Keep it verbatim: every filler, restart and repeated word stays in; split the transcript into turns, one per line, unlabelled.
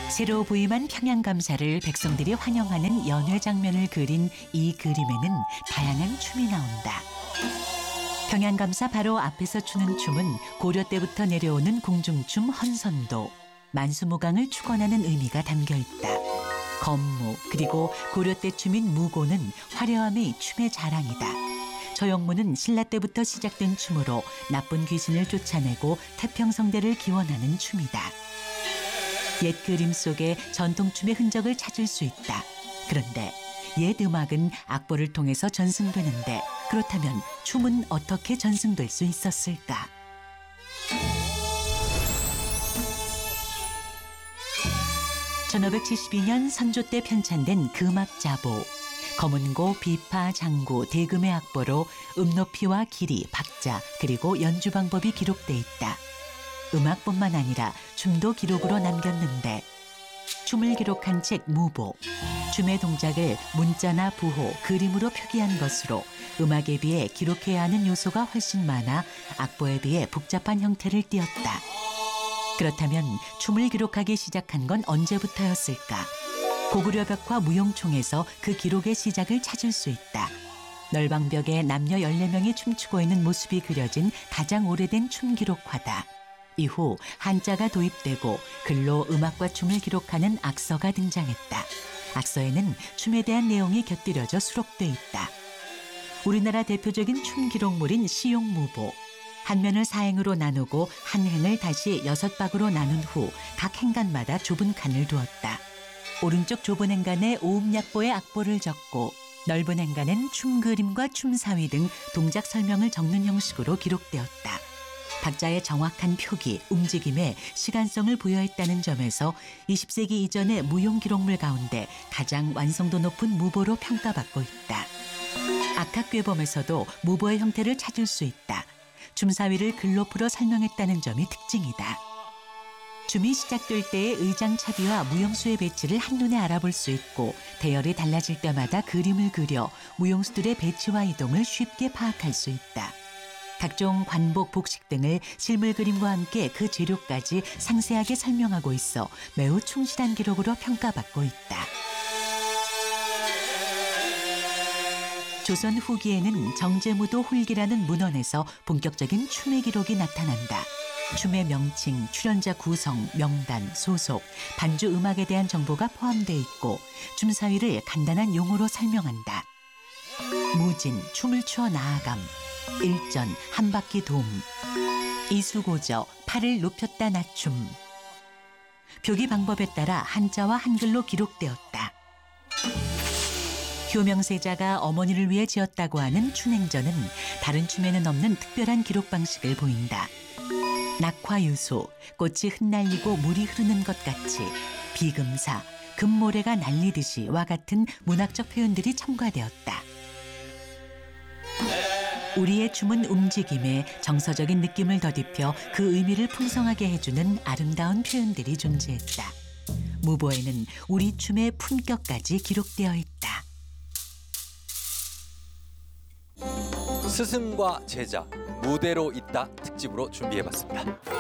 새로 부임한 평양감사를 백성들이 환영하는 연회 장면을 그린 이 그림에는 다양한 춤이 나온다. 평양감사 바로 앞에서 추는 춤은 고려 때부터 내려오는 궁중춤 헌선도, 만수무강을 축원하는 의미가 담겨 있다. 건무 그리고 고려 때 춤인 무고는 화려함이 춤의 자랑이다. 저영무는 신라 때부터 시작된 춤으로 나쁜 귀신을 쫓아내고 태평성대를 기원하는 춤이다. 옛 그림 속에 전통춤의 흔적을 찾을 수 있다. 그런데 옛 음악은 악보를 통해서 전승되는데 그렇다면 춤은 어떻게 전승될 수 있었을까? 천오백칠십이 년 선조 때 편찬된 금악자보. 검은고, 비파, 장구, 대금의 악보로 음높이와 길이, 박자, 그리고 연주 방법이 기록돼 있다. 음악뿐만 아니라 춤도 기록으로 남겼는데 춤을 기록한 책 무보, 춤의 동작을 문자나 부호, 그림으로 표기한 것으로 음악에 비해 기록해야 하는 요소가 훨씬 많아 악보에 비해 복잡한 형태를 띠었다. 그렇다면 춤을 기록하기 시작한 건 언제부터였을까? 고구려벽화 무용총에서 그 기록의 시작을 찾을 수 있다. 널방벽에 남녀 열네 명이 춤추고 있는 모습이 그려진 가장 오래된 춤 기록화다. 이후 한자가 도입되고 글로 음악과 춤을 기록하는 악서가 등장했다. 악서에는 춤에 대한 내용이 곁들여져 수록돼 있다. 우리나라 대표적인 춤 기록물인 시용무보. 한 면을 사행으로 나누고 한 행을 다시 여섯 박으로 나눈 후 각 행간마다 좁은 칸을 두었다. 오른쪽 좁은 행간에 오음약보의 악보를 적고 넓은 행간엔 춤 그림과 춤 사위 등 동작 설명을 적는 형식으로 기록되었다. 박자의 정확한 표기, 움직임에 시간성을 부여했다는 점에서 이십 세기 이전의 무용 기록물 가운데 가장 완성도 높은 무보로 평가받고 있다. 악학괴범에서도 무보의 형태를 찾을 수 있다. 춤사위를 글로 풀어 설명했다는 점이 특징이다. 춤이 시작될 때의 의장차비와 무용수의 배치를 한눈에 알아볼 수 있고 대열이 달라질 때마다 그림을 그려 무용수들의 배치와 이동을 쉽게 파악할 수 있다. 각종 관복, 복식 등을 실물 그림과 함께 그 재료까지 상세하게 설명하고 있어 매우 충실한 기록으로 평가받고 있다. 조선 후기에는 정제무도 홀기라는 문헌에서 본격적인 춤의 기록이 나타난다. 춤의 명칭, 출연자 구성, 명단, 소속, 반주 음악에 대한 정보가 포함되어 있고 춤사위를 간단한 용어로 설명한다. 무진, 춤을 추어 나아감. 일전, 한 바퀴 돔. 이수고저, 팔을 높였다 낮춤. 표기 방법에 따라 한자와 한글로 기록되었다. 효명세자가 어머니를 위해 지었다고 하는 춘행전은 다른 춤에는 없는 특별한 기록 방식을 보인다. 낙화유소, 꽃이 흩날리고 물이 흐르는 것 같이, 비금사, 금모래가 날리듯이와 같은 문학적 표현들이 첨가되었다. 우리의 춤은 움직임에 정서적인 느낌을 더딥혀 그 의미를 풍성하게 해주는 아름다운 표현들이 존재했다. 무보에는 우리 춤의 품격까지 기록되어 있다.
스승과 제자, 무대로 있다 특집으로 준비해봤습니다.